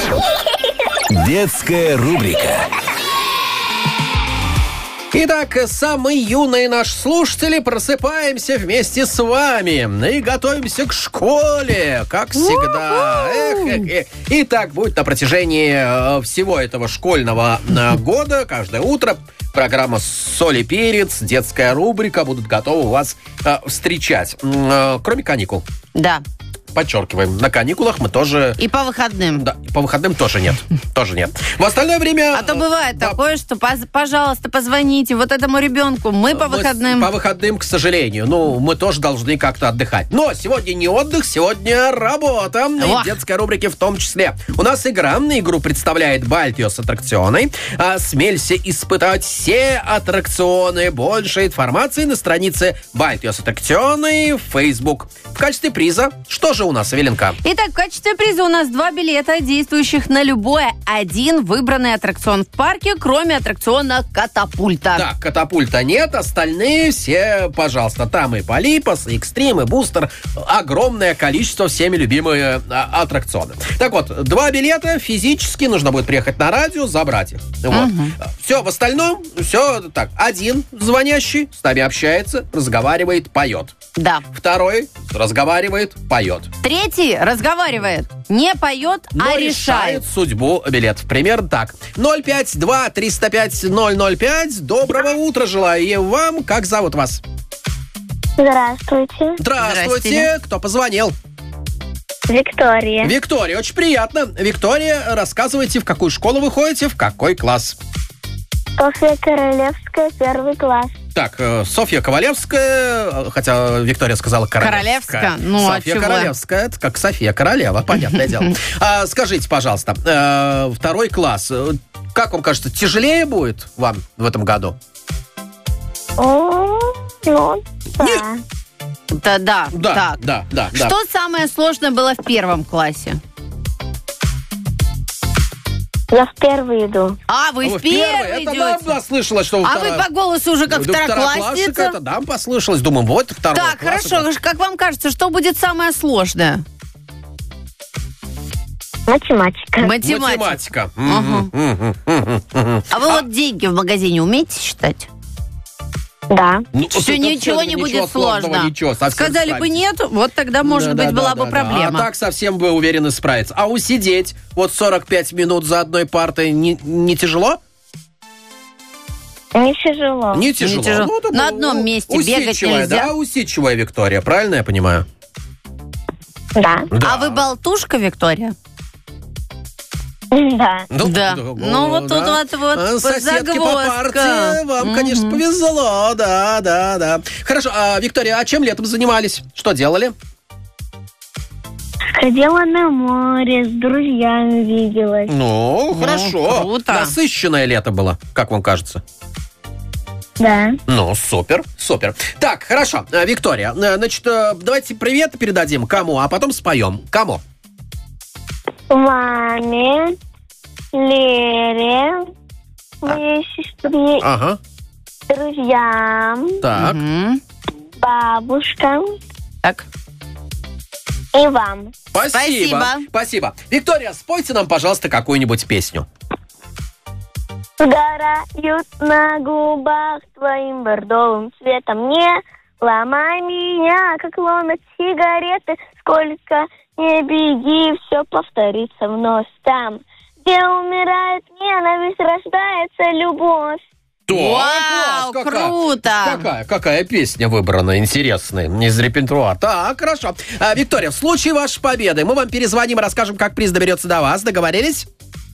Детская рубрика. Итак, самые юные наши слушатели, просыпаемся вместе с вами и готовимся к школе, как всегда. И так будет на протяжении всего этого школьного года. Каждое утро программа «Соль и перец», детская рубрика будут готовы вас встречать. Кроме каникул. Да. Подчеркиваем, на каникулах мы тоже... И по выходным. Да, по выходным тоже нет. Тоже нет. В остальное время... А то бывает такое, что, пожалуйста, позвоните вот этому ребенку. Мы по выходным... По выходным, к сожалению. Мы тоже должны как-то отдыхать. Но сегодня не отдых, сегодня работа. И в детской рубрике в том числе. У нас игра. Игру представляет Бальтиос аттракционы. Смелься испытать все аттракционы. Больше информации на странице Бальтиос аттракционы в Facebook. В качестве приза, что же у нас, Эвелинка? Итак, в качестве приза у нас 2 билета, действующих на любой один выбранный аттракцион в парке, кроме аттракциона «Катапульта». Да, «Катапульта» нет, остальные все, пожалуйста. Там и «Полипос», и «Экстрим», и «Бустер». Огромное количество всеми любимые аттракционы. Так вот, 2 билета, физически нужно будет приехать на радио, забрать их. Вот. Все, в остальном, все так. Один звонящий с нами общается, разговаривает, поет. Да. Второй разговаривает, поет. Третий разговаривает, не поет, но а решает судьбу билетов. Примерно так. 052-305-005. Доброго утра желаю и вам. Как зовут вас? Здравствуйте. Здравствуйте. Кто позвонил? Виктория. Виктория, очень приятно. Виктория, рассказывайте, в какую школу вы ходите, в какой класс? Софья Королевская, 1 класс. Так, Софья Ковалевская, хотя Виктория сказала Королевская. Королевская? Ну, Софья а чего? Королевская, это как София Королева, понятное дело. Скажите, пожалуйста, 2 класс, как вам кажется, тяжелее будет вам в этом году? Да. Да. Что самое сложное было в 1 классе? Я в 1 иду. А, вы в 1 идете? Это нам послышалось, что вы А вы по голосу уже как второклассница? Это нам послышалось. Думаем, вот 2 класса. Так, хорошо. Как вам кажется, что будет самое сложное? Математика. Математика. А вы вот деньги в магазине умеете считать? Да. Все, ничего не будет сложно. Сказали бы нет, вот тогда, может быть, была бы проблема. А так совсем вы уверены справиться. А усидеть вот 45 минут за одной партой не тяжело? Не тяжело. Не тяжело. На одном месте бегать нельзя. Да, усидчивая Виктория, правильно я понимаю? Да. А вы болтушка, Виктория? Да. Ну, вот тут вот соседки по парте, вам, конечно, повезло. Да. Хорошо, Виктория, а чем летом занимались? Что делали? Ходила на море, с друзьями виделась. Ну, хорошо. Круто. Насыщенное лето было, как вам кажется? Да. Ну, супер. Так, хорошо, Виктория, значит, давайте привет передадим кому, а потом споем. Кому? Маме, Лере, моей сестре, друзьям, так, бабушкам, так, и вам. Спасибо. Виктория, спойте нам, пожалуйста, какую-нибудь песню. Сгорают на губах твоим бордовым цветом. Не ломай меня, как ломят сигареты. Сколько не беги, все повторится вновь там, где умирает ненависть, рождается любовь. Вау, круто! Какая песня выбрана интересная из репертуара. Так, хорошо. Виктория, в случае вашей победы мы вам перезвоним и расскажем, как приз доберется до вас. Договорились?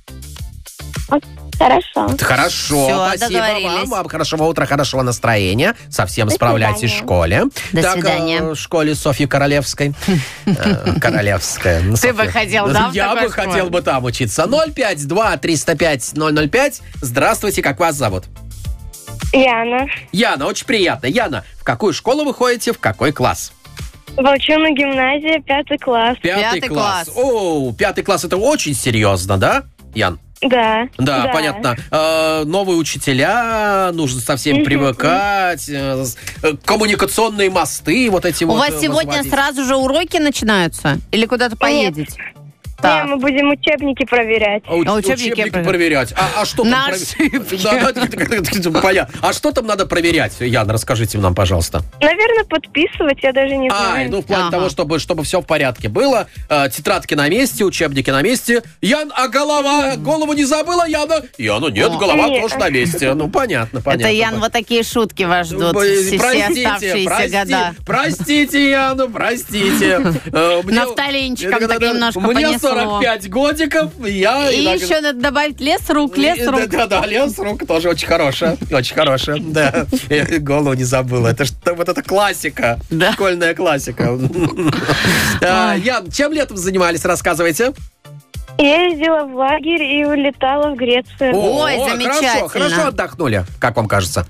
Хорошо. Всё, спасибо вам. Хорошего утра, хорошего настроения. Совсем справляйтесь в школе. До свидания. В школе Софьи Королевской. Королевская. Ты бы хотел, да? Я бы хотел бы там учиться. 052-305-005. Здравствуйте, как вас зовут? Яна. Яна, очень приятно. Яна, в какую школу вы ходите, в какой класс? Волчонок гимназия, 5 класс. 5 класс. О, 5 класс, это очень серьезно, да, Ян? Да. Да, понятно. Новые учителя, нужно со всеми привыкать, коммуникационные мосты вот эти вот. У вас сегодня сразу же уроки начинаются? Или куда-то поедете? Так. мы будем учебники проверять. Учебники проверять. А что там На ошибки. Понятно. А что там надо проверять? Яна, расскажите нам, пожалуйста. Наверное, подписывать, я даже не знаю. В плане того, чтобы все в порядке было. Тетрадки на месте, учебники на месте. Ян, а голову не забыла, Яна? Яна, нет, голова Нет. тоже на месте. Ну, понятно. Это, Ян, вот такие шутки вас ждут все оставшиеся года. Простите, Яну, простите. Нафталинчиком так немножко Мне понесло. 45 годиков, я... И еще надо добавить лес рук. Да, лес рук тоже очень хорошая. Очень хорошая, да. Я голову не забыла. Это вот это классика. Да. Школьная классика. Ян, чем летом занимались, рассказывайте. Ездила в лагерь и улетала в Грецию. Ой, замечательно. Хорошо отдохнули, как вам кажется?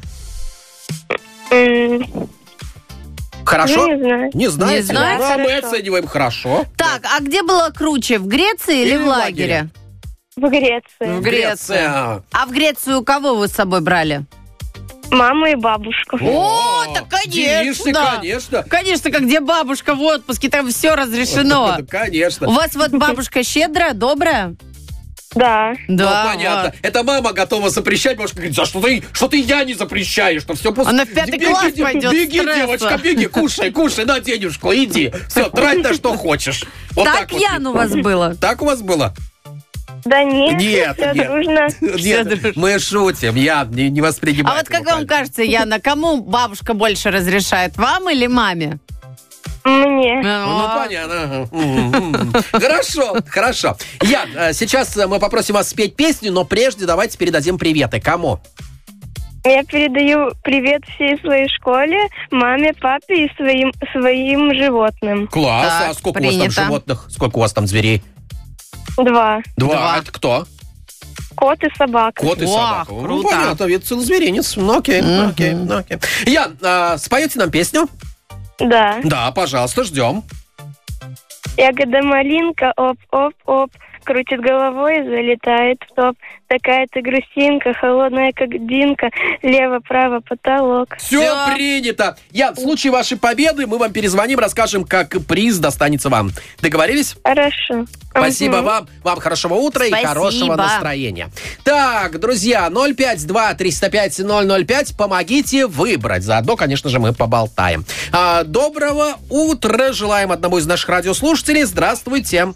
Хорошо? Не знаю. Не знаете? Не знаю. Ну, а мы Хорошо. оцениваем хорошо. Так, а где было круче, в Греции или в лагере? В Греции. В Греции. А в Грецию у кого вы с собой брали? Маму и бабушку. О, так конечно. Девичник, конечно. Конечно, как где бабушка в отпуске, там все разрешено. Конечно. У вас вот бабушка щедрая, добрая? Да. Ну, понятно. Это мама готова запрещать, бабушка говорит, за что ты я не запрещаешь, что все просто... Она в 5 класс пойдет, Беги, стресса. девочка, беги, кушай, на денежку, иди. Все, трать на что хочешь. Вот Так, вот. Ян, у вас было? Так у вас было? Да нет, Нет, все нет. дружно. Нет, мы шутим, я не воспринимаю. А вот как вам кажется, Яна, кому бабушка больше разрешает, вам или маме? Мне. Ну, понятно. Хорошо. Ян, сейчас мы попросим вас спеть песню, но прежде давайте передадим приветы. Кому? Я передаю привет всей своей школе, маме, папе и своим животным. Класс. Так, А сколько у вас принято. там животных? Сколько у вас там зверей? 2. Два. Это кто? Кот и собака. Кот и О, собака. круто. Ну, понятно, вид целозверинец. Ну, окей. Ян, споете нам песню? Да. Да, пожалуйста, ждем. Ягода малинка, оп-оп-оп, крутит головой и залетает в топ. Такая ты грустинка, холодная как динка, лево-право потолок. Все принято. Ян, в случае вашей победы мы вам перезвоним, расскажем, как приз достанется вам. Договорились? Хорошо. Спасибо Мгм. вам. Вам хорошего утра и Спасибо. хорошего настроения. Так, друзья, 052-305-005. Помогите выбрать. Заодно, конечно же, мы поболтаем. Доброго утра желаем одному из наших радиослушателей. Здравствуйте.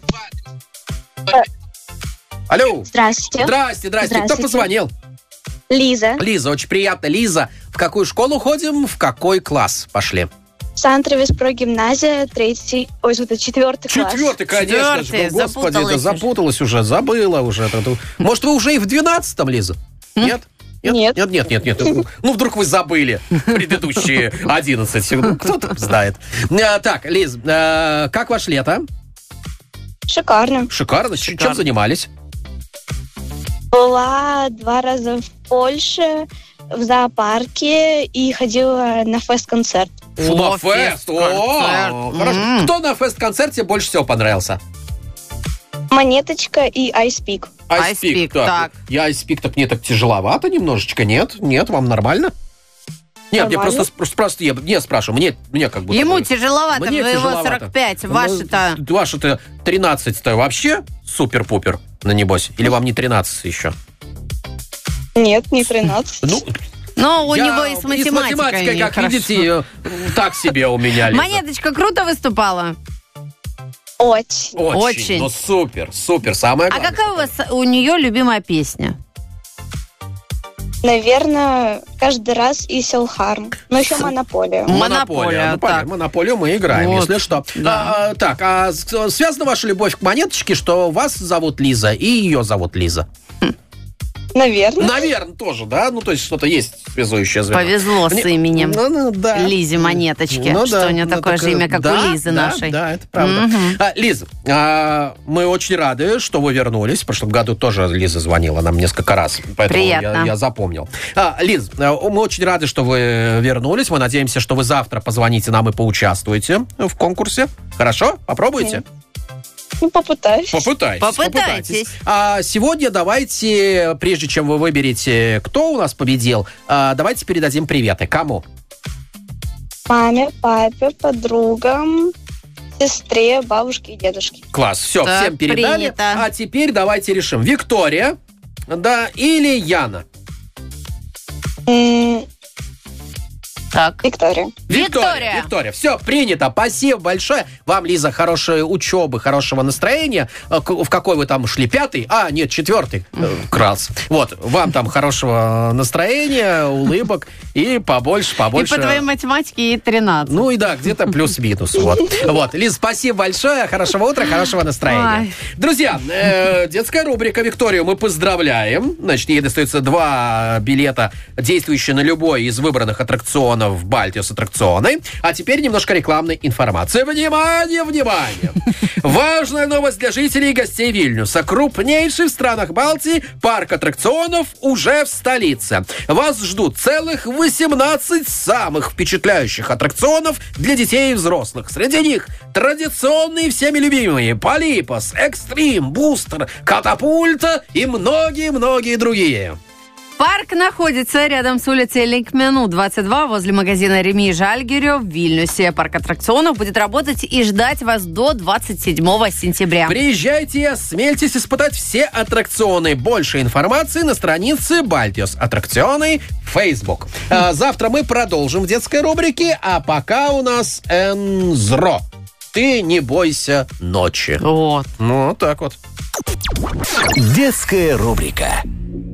Алло. Здравствуйте. Здрасте. Кто Здравствуйте. позвонил? Лиза. Лиза, очень приятно. Лиза, в какую школу ходим? В какой класс пошли? Санта-Веспро гимназия, 4 класс. Четвертый, конечно же. Четвертый, Ну, Господи, запуталась это уже. запуталась уже, забыла уже. Может, вы уже и в 12-м, Лиза? Нет? Нет. Нет. Ну, вдруг вы забыли предыдущие 11. Ну, кто там знает. Так, Лиз, как ваше лето? Шикарно. Шикарно. Чем занимались? Была 2 раза в Польше, в зоопарке и ходила на фест-концерт. На фест. О, хорошо. Кто на фест-концерте больше всего понравился? Монеточка и Айспик. Ice Peak, так. Я Ice Peak, так мне так тяжеловато немножечко, нет? Нет, вам нормально? Нет, я Нормально. просто я спрашиваю, мне как бы... Ему тяжеловато, Мне вы его тяжеловато. 45, Ну, ваши-то... Ваши-то 13-то вообще супер-пупер, на небось? Или вам не 13 еще? Нет, не 13. Ну, Но у я- него и с математикой как нехорошо. видите, так себе у меня, Лиза. Монеточка круто выступала? Очень. Очень. Ну, супер, самое А главное. какая у нее любимая песня? Наверное, каждый раз и Селхарм. Но еще Монополия. Монополия, Ну, понятно, так. Монополию мы играем, Вот, если что. да. Так, связана ваша любовь к монеточке, что вас зовут Лиза и ее зовут Лиза? Наверное. Наверное, тоже, да? Ну, то есть что-то есть связующее звено. Повезло с Не- именем. Ну, да. Лизе Монеточке, Ну, что да, у нее ну, такое же имя, как да, у Лизы да, нашей. Да, это правда. Мгм. Лиз, мы очень рады, что вы вернулись. В прошлом году тоже Лиза звонила нам несколько раз, поэтому Приятно. я запомнил. Лиз, мы очень рады, что вы вернулись. Мы надеемся, что вы завтра позвоните нам и поучаствуете в конкурсе. Хорошо? Попробуйте? Ну, попытаюсь. Попытайтесь. А сегодня давайте, прежде чем вы выберете, кто у нас победил, давайте передадим приветы. Кому? Маме, папе, подругам, сестре, бабушке и дедушке. Класс, все, Так, всем передали. принято. А теперь давайте решим. Виктория, да, или Яна? Так. Виктория. Виктория. Виктория. Все, принято. Спасибо большое. Вам, Лиза, хорошей учебы, хорошего настроения. В какой вы там шли? 5-й? А, нет, 4-й. Крас. Вот, вам там хорошего настроения, улыбок и побольше. И по твоей математике и 13. Ну и да, где-то плюс-минус. Вот. Лиз, спасибо большое. Хорошего утра, хорошего настроения. Ой. Друзья, детская рубрика Викторию мы поздравляем. Значит, ей достается 2 билета, действующие на любой из выбранных аттракционов в Балтиус аттракционы. А теперь немножко рекламной информации. Внимание, внимание! Важная новость для жителей и гостей Вильнюса. Крупнейший в странах Балтии парк аттракционов уже в столице. Вас ждут целых 18 самых впечатляющих аттракционов для детей и взрослых. Среди них традиционные всеми любимые Полипос, Экстрим, Бустер, Катапульта и многие-многие другие. Парк находится рядом с улицей Линкмену, 22, возле магазина Реми Жальгерё в Вильнюсе. Парк аттракционов будет работать и ждать вас до 27 сентября. Приезжайте и осмельтесь испытать все аттракционы. Больше информации на странице Балтиус аттракционы в Facebook. Завтра мы продолжим в детской рубрике, а пока у нас Энзро. Ты не бойся ночи. Вот. Ну, так вот. Детская рубрика.